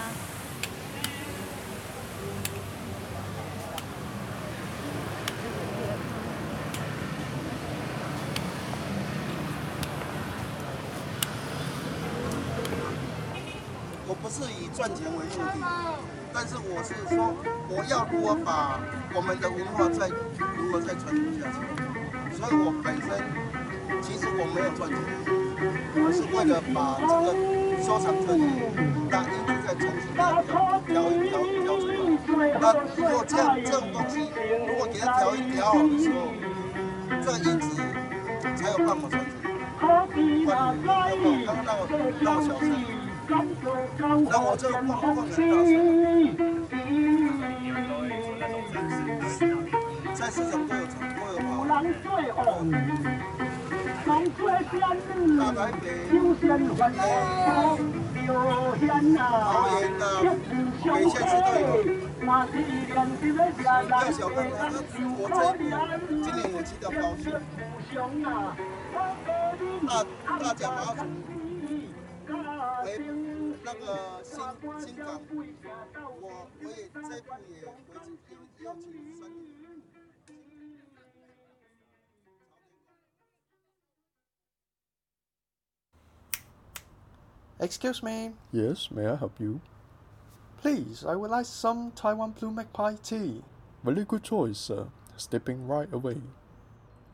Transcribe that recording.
我不是以赚钱为目的，但是我是说，我要如何把我们的文化如何再传承下去。所以我本身其实我没有赚钱，我是为了把这个收藏这里让音质再重新调出来。那如果这种东西，如果给它调音调好的时候，这个音质才有办法传承。刚刚让我小声。让我这个放很大声，在市场都有跑。大台北、桃园的北县市都有。要小看它，我这一部今年有7条高兴。大甲妈祖。那个新港，我也这一部也有请3年。 Excuse me. Yes, may I help you? Please, I would like some Taiwan Blue Magpie tea. Very good choice, sir. Stepping right away.